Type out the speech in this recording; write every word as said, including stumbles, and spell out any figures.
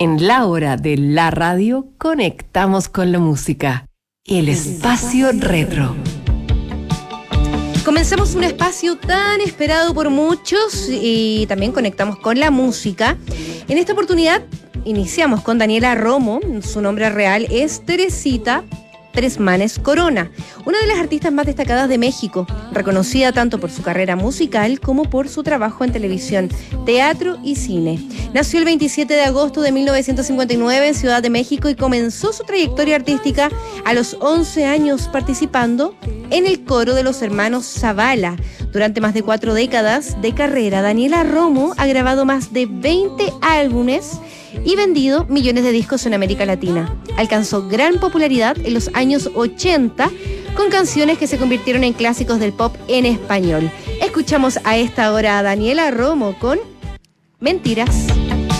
En la hora de la radio conectamos con la música. El espacio retro. Comenzamos un espacio tan esperado por muchos y también conectamos con la música. En esta oportunidad iniciamos con Daniela Romo. Su nombre real es Teresita Tresmanes Corona, una de las artistas más destacadas de México, reconocida tanto por su carrera musical como por su trabajo en televisión, teatro y cine. Nació el veintisiete de agosto de mil novecientos cincuenta y nueve en Ciudad de México y comenzó su trayectoria artística a los once años participando en el coro de los hermanos Zavala. Durante más de cuatro décadas de carrera, Daniela Romo ha grabado más de veinte álbumes y vendido millones de discos en América Latina. Alcanzó gran popularidad en los años ochenta con canciones que se convirtieron en clásicos del pop en español. Escuchamos a esta hora a Daniela Romo con Mentiras.